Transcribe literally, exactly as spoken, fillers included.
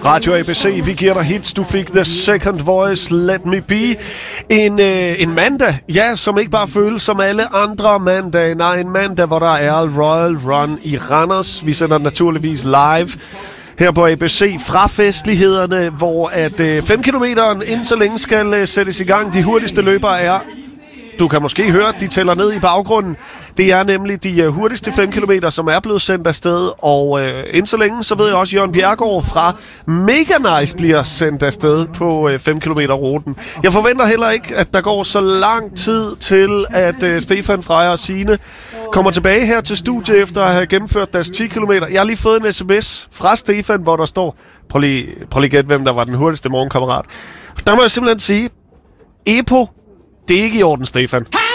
Radio A B C, vi giver dig hits. Du fik The Second Voice, Let Me Be. En, øh, en mandag, ja, som ikke bare føles som alle andre mandage. Nej, en mandag, hvor der er Royal Run i Randers. Vi sender naturligvis live her på A B C fra festlighederne, hvor at øh, fem kilometer inden så længe skal øh, sættes i gang. De hurtigste løbere er... Du kan måske høre, at de tæller ned i baggrunden. Det er nemlig de uh, hurtigste fem kilometer, som er blevet sendt afsted. Og uh, inden så længe, så ved jeg også, at Jørgen Bjergård fra Mega Nice bliver sendt afsted på uh, fem kilometer ruten. Jeg forventer heller ikke, at der går så lang tid til, at uh, Stefan, Freja og Signe kommer tilbage her til studiet efter at have gennemført deres ti kilometer. Jeg har lige fået en sms fra Stefan, hvor der står, prøv lige, prøv lige gæt, hvem der var den hurtigste morgenkammerat. Der må jeg simpelthen sige, Epo, det er ikke i orden, Stefan.